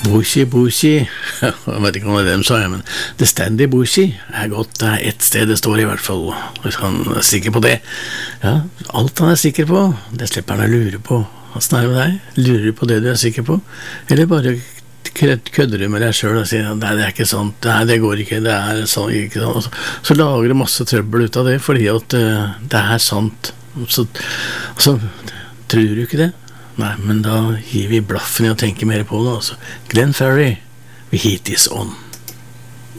Bushi, jeg vet ikke om det de sa, men det stendig Bushi godt, det ett sted det står i hvert fall, hvis han sikker på det. Ja, alt han sikker på, det slipper han å lure på. Hvordan det med deg? Lurer du på det du sikker på? Eller bare kødder du med deg selv og sier, nei, det ikke sånt, nei, det går ikke, det sånn, ikke sånn. Så lager du masse trøbbel ut av det, fordi at det sant. Så tror du ikke det? Nei, men da gir vi blaffen i å tenke mer på det, altså. Glenn Ferry, we heat this on.